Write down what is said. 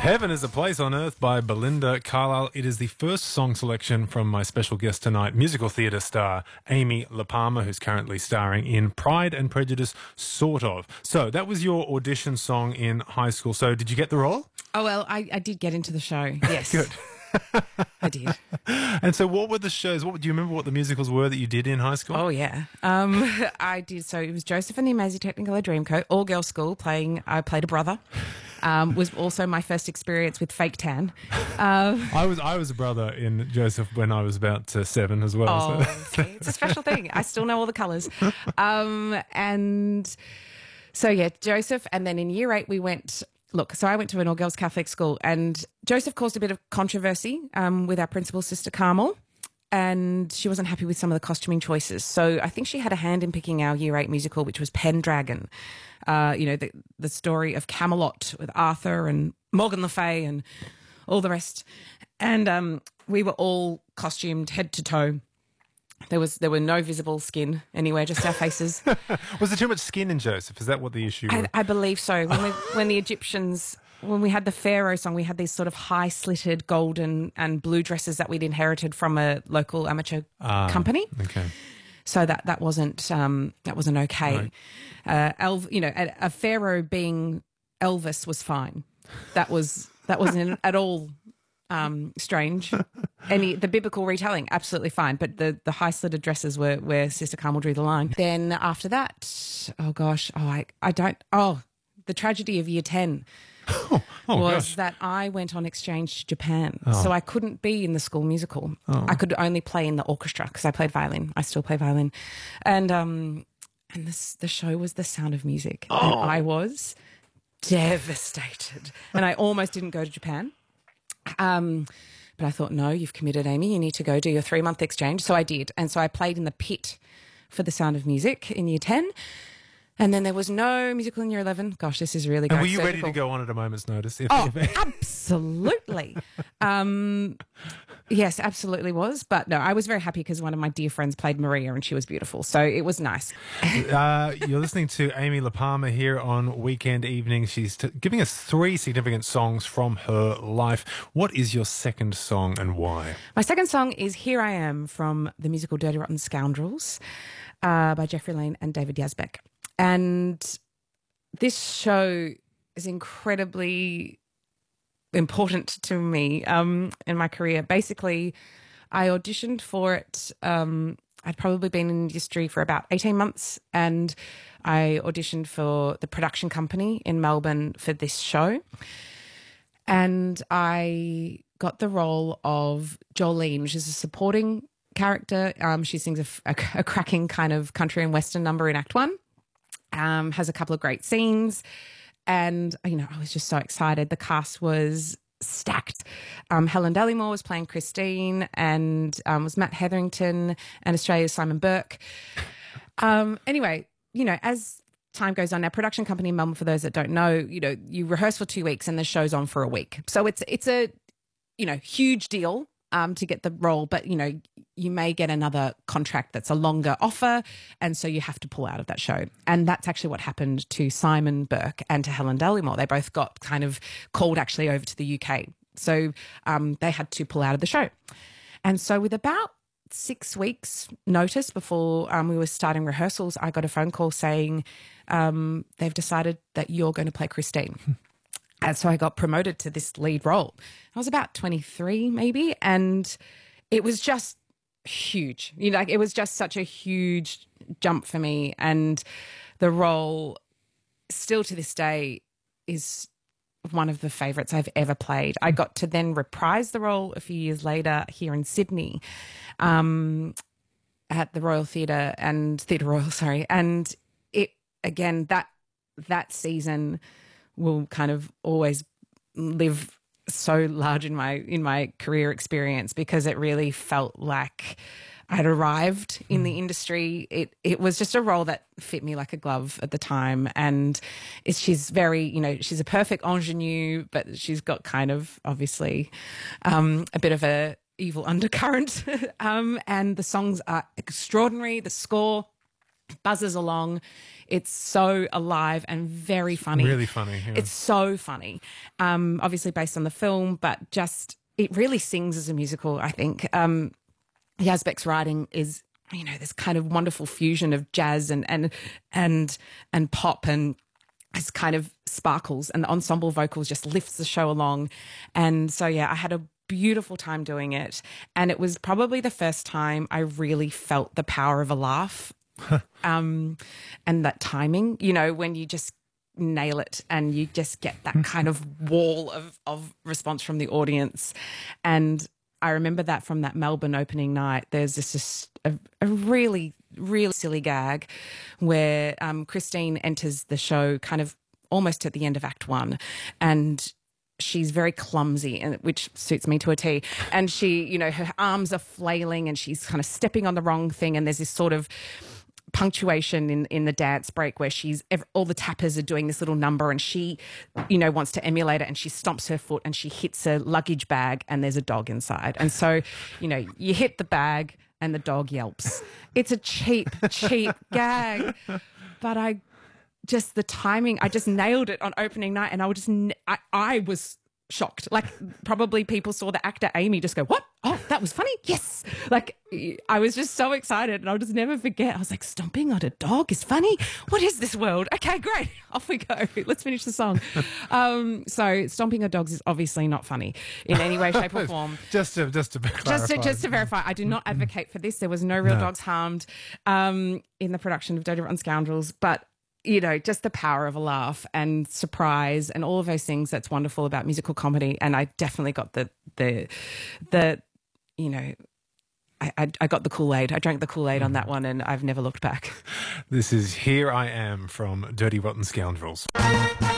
Heaven is a Place on Earth by Belinda Carlisle. It is the first song selection from my special guest tonight, musical theatre star Amy LaPalmer, who's currently starring in Pride and Prejudice, sort of. So that was your audition song in high school. So did you get the role? Oh, well, I did get into the show, yes. Good. I did. And so what were the shows? Do you remember what the musicals were that you did in high school? Oh, yeah. I did. So it was Joseph and the Amazing Technicolor Dreamcoat, all-girls school, I played a brother. Was also my first experience with fake tan. I was a brother in Joseph when I was about 7 as well. Oh, so. see, it's a special thing. I still know all the colours. And so, yeah, Joseph. And then in year 8, we went... Look, so I went to an all-girls Catholic school, and Joseph caused a bit of controversy with our principal, Sister Carmel, and she wasn't happy with some of the costuming choices. So I think she had a hand in picking our year 8 musical, which was Pendragon. The story of Camelot with Arthur and Morgan Le Fay and all the rest. And we were all costumed head to toe. There were no visible skin anywhere, just our faces. Was there too much skin in Joseph? Is that what the issue was? I believe so. When the Egyptians, when we had the Pharaoh song, we had these sort of high-slitted golden and blue dresses that we'd inherited from a local amateur company. Okay. So that wasn't okay. Right. A Pharaoh being Elvis was fine. That wasn't at all strange. The biblical retelling, absolutely fine. But the high slitted dresses were where Sister Carmel drew the line. Then after that, the tragedy of year 10 was that I went on exchange to Japan. So I couldn't be in the school musical. I could only play in the orchestra because I played violin. I still play violin. And the show was The Sound of Music. And I was devastated. And I almost didn't go to Japan. But I thought, no, you've committed, Amy. You need to go do your 3-month exchange. So I did. And so I played in the pit for The Sound of Music in year 10. And then there was no musical in year 11. Gosh, this is really great. And were you ready to go on at a moment's notice? Absolutely. Yes, absolutely was. But no, I was very happy because one of my dear friends played Maria and she was beautiful. So it was nice. You're listening to Amy LaPalmer here on Weekend Evening. She's giving us 3 significant songs from her life. What is your second song and why? My second song is Here I Am from the musical Dirty Rotten Scoundrels by Jeffrey Lane and David Yazbek. And this show is incredibly important to me in my career. Basically, I auditioned for it. I'd probably been in the industry for about 18 months, and I auditioned for the production company in Melbourne for this show. And I got the role of Jolene, which is a supporting character. She sings a cracking kind of country and western number in Act 1. Has a couple of great scenes, and I was just so excited. The cast was stacked. Helen Dallimore was playing Christine, and was Matt Hetherington and Australia's Simon Burke. Anyway, as time goes on, our production company in Melbourne, for those that don't know, you rehearse for 2 weeks and the show's on for a week. So it's a huge deal to get the role, but you may get another contract that's a longer offer, and so you have to pull out of that show. And that's actually what happened to Simon Burke and to Helen Dallimore. They both got kind of called actually over to the UK. So they had to pull out of the show. And so with about 6 weeks notice before we were starting rehearsals, I got a phone call saying they've decided that you're going to play Christine. And so I got promoted to this lead role. I was about 23 maybe, and it was just huge. It was just such a huge jump for me. And the role still to this day is one of the favourites I've ever played. I got to then reprise the role a few years later here in Sydney at the Royal Theatre and Theatre Royal, sorry. And it, again, that season will kind of always live so large in my career experience, because it really felt like I'd arrived in the industry. It was just a role that fit me like a glove at the time. And she's very, she's a perfect ingenue, but she's got kind of obviously a bit of a evil undercurrent. And the songs are extraordinary. The score buzzes along. It's so alive and very funny. Really funny. Yeah. It's so funny. Obviously based on the film, but just it really sings as a musical, I think. Yazbek's writing is, you know, this kind of wonderful fusion of jazz and pop, and this kind of sparkles, and the ensemble vocals just lifts the show along. And so, yeah, I had a beautiful time doing it. And it was probably the first time I really felt the power of a laugh. And that timing, you know, when you just nail it and you just get that kind of wall of response from the audience. And I remember that from that Melbourne opening night, there's just a really, really silly gag where Christine enters the show kind of almost at the end of Act 1, and she's very clumsy, and which suits me to a T. And she, you know, her arms are flailing and she's kind of stepping on the wrong thing. And there's this sort of punctuation in the dance break where all the tappers are doing this little number, and she, you know, wants to emulate it, and she stomps her foot and she hits a luggage bag and there's a dog inside. And so, you know, you hit the bag and the dog yelps. It's a cheap gag. But the timing, I just nailed it on opening night, and I was shocked. Like, probably people saw the actor Amy just go, "What? Oh, that was funny. Yes." Like, I was just so excited, and I'll just never forget. I was like, stomping on a dog is funny? What is this world? Okay, great. Off we go. Let's finish the song. So stomping on dogs is obviously not funny in any way, shape or form. Just to clarify. Just to verify, I do not advocate for this. There was no real dogs harmed in the production of Dirty Rotten Scoundrels, but you know, just the power of a laugh and surprise and all of those things that's wonderful about musical comedy. And I definitely got the you know, I got the Kool-Aid. I drank the Kool-Aid on that one, and I've never looked back. This is Here I Am from Dirty Rotten Scoundrels.